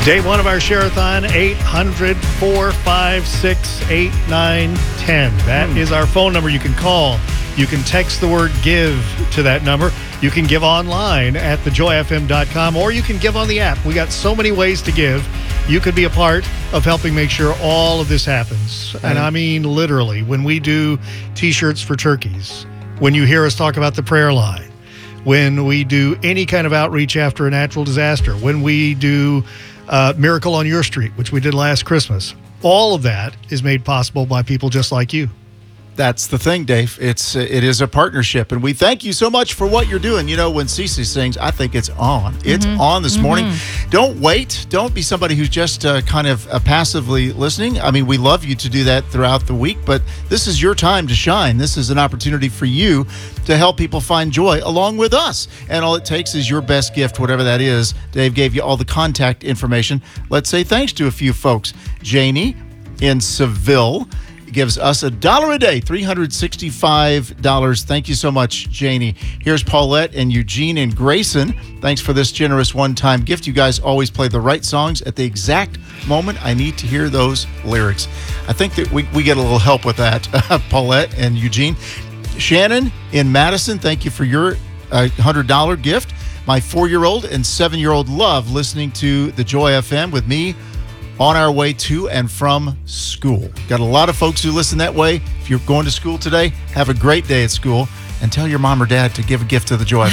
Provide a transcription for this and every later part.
Day one of our Share-a-thon, 800-456-8910. That is our phone number. You can call. You can text the word GIVE to that number. You can give online at thejoyfm.com, or you can give on the app. We got so many ways to give. You could be a part of helping make sure all of this happens. And I mean literally, when we do T-shirts for turkeys, when you hear us talk about the prayer line, when we do any kind of outreach after a natural disaster, when we do Miracle on Your Street, which we did last Christmas, all of that is made possible by people just like you. That's the thing, Dave. It is a partnership, and we thank you so much for what you're doing. You know, when Cece sings, I think it's on. It's on this morning. Don't wait. Don't be somebody who's just kind of passively listening. I mean, we love you to do that throughout the week, but this is your time to shine. This is an opportunity for you to help people find joy along with us. And all it takes is your best gift, whatever that is. Dave gave you all the contact information. Let's say thanks to a few folks. Janie in Seville gives us $1 a day, $365. Thank you so much, Janie. Here's Paulette and Eugene and Grayson. Thanks for this generous one-time gift. You guys always play the right songs at the exact moment I need to hear those lyrics. I think that we get a little help with that, Paulette and Eugene. Shannon in Madison, thank you for your $100 gift. My 4-year-old and 7-year-old love listening to the Joy FM with me on our way to and from school. Got a lot of folks who listen that way. If you're going to school today, have a great day at school, and tell your mom or dad to give a gift to the Joy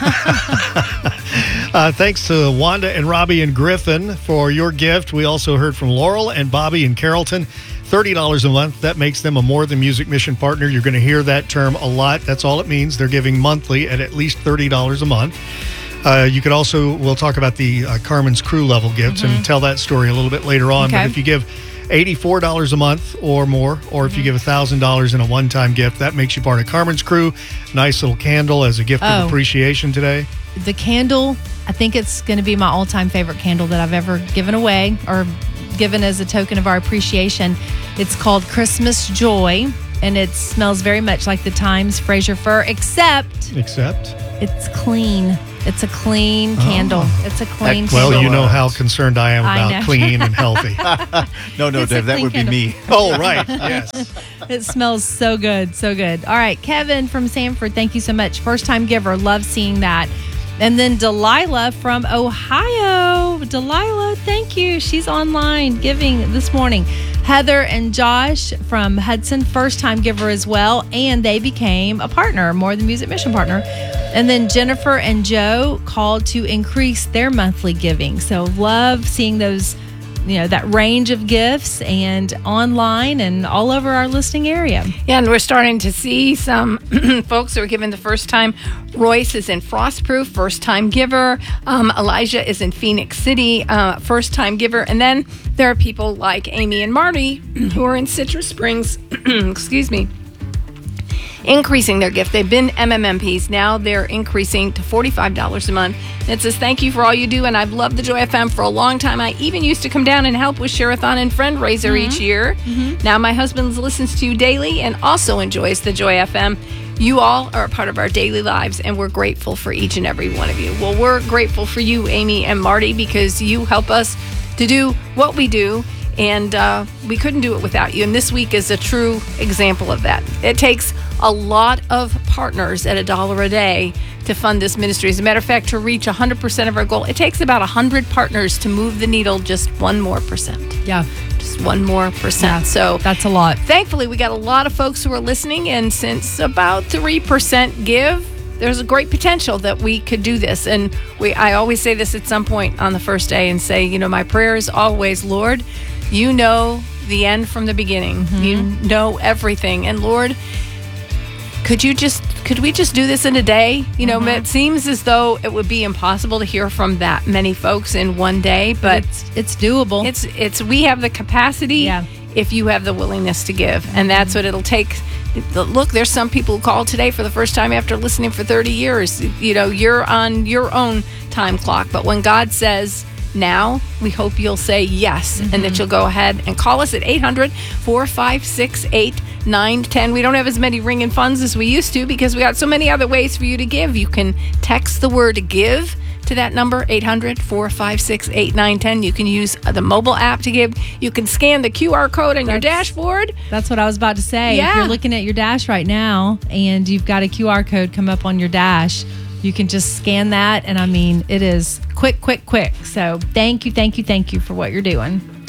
FM. Thanks to Wanda and Robbie and Griffin for your gift. We also heard from Laurel and Bobby in Carrollton. $30 a month. That makes them a More Than Music Mission partner. You're going to hear that term a lot. That's all it means. They're giving monthly at least $30 a month. You could also, we'll talk about the Carmen's Crew level gifts and tell that story a little bit later on. Okay. But if you give $84 a month or more, or if you give $1,000 in a one-time gift, that makes you part of Carmen's Crew. Nice little candle as a gift of appreciation today. The candle, I think it's going to be my all-time favorite candle that I've ever given away or given as a token of our appreciation. It's called Christmas Joy, and it smells very much like the Times Fraser Fir, except it's clean. It's a clean candle. It's a clean candle. Well, you know how concerned I am about clean and healthy. No, Dave, that would candle. be me. Oh, right. Yes. It smells so good. So good. All right. Kevin from Sanford, thank you so much. First time giver. Love seeing that. And then Delilah from Ohio. Delilah, thank you. She's online giving this morning. Heather and Josh from Hudson, first-time giver as well, and they became a partner, More Than Music Mission partner. And then Jennifer and Joe called to increase their monthly giving. So love seeing those, that range of gifts and online and all over our listening area. Yeah, and we're starting to see some folks who are giving the first time. Royce is in Frostproof, first time giver. Elijah is in Phoenix City, first time giver. And then there are people like Amy and Marty who are in Citrus Springs, excuse me, increasing their gift. They've been MMMPs. Now they're increasing to $45 a month. And it says, thank you for all you do. And I've loved the Joy FM for a long time. I even used to come down and help with Share-a-thon and Friendraiser each year. Now my husband listens to you daily and also enjoys the Joy FM. You all are a part of our daily lives, and we're grateful for each and every one of you. Well, we're grateful for you, Amy and Marty, because you help us to do what we do. And we couldn't do it without you. And this week is a true example of that. It takes a lot of partners at $1 a day to fund this ministry. As a matter of fact, to reach 100% of our goal, it takes about 100 partners to move the needle just 1 more percent. Yeah. Just 1 more percent. Yeah, so that's a lot. Thankfully, we got a lot of folks who are listening. And since about 3% give, there's a great potential that we could do this. And I always say this at some point on the first day and say, my prayer is always, Lord, you know the end from the beginning. You know everything. And Lord, could we just do this in a day? It seems as though it would be impossible to hear from that many folks in one day, but it's doable. It's we have the capacity if you have the willingness to give. And that's what it'll take. Look, there's some people who called today for the first time after listening for 30 years. You're on your own time clock. But when God says now, we hope you'll say yes, and that you'll go ahead and call us at 800-456-8910. We don't have as many ringing funds as we used to because we got so many other ways for you to give. You can text the word GIVE to that number, 800-456-8910. You can use the mobile app to give. You can scan the QR code on your dashboard. That's what I was about to say. Yeah. If you're looking at your dash right now and you've got a QR code come up on your dash, you can just scan that. And I mean, it is quick. So thank you for what you're doing.